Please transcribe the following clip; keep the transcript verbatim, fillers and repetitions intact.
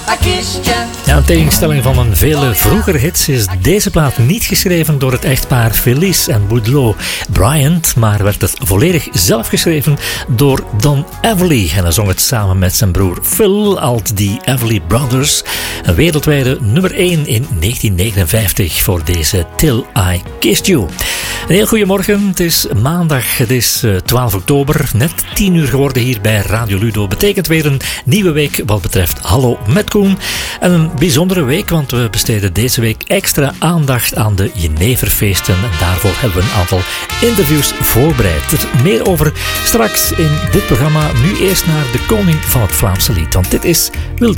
I kissed you. Ja, in tegenstelling van een vele vroegere hits is deze plaat niet geschreven door het echtpaar Felice en Woodlow Bryant, maar werd het volledig zelf geschreven door Don Everly. En hij zong het samen met zijn broer Phil, alt die Everly Brothers. Een wereldwijde nummer één in negentien negenenvijftig voor deze Till I Kissed You. Een heel goedemorgen, het is maandag, het is twaalf oktober, net tien uur geworden hier bij Radio Ludo. Betekent weer een nieuwe week wat betreft Hallo met Koen. En een bijzondere week, want we besteden deze week extra aandacht aan de Jeneverfeesten. En daarvoor hebben we een aantal interviews voorbereid. Er meer over straks in dit programma. Nu eerst naar de koning van het Vlaamse lied, want dit is Wil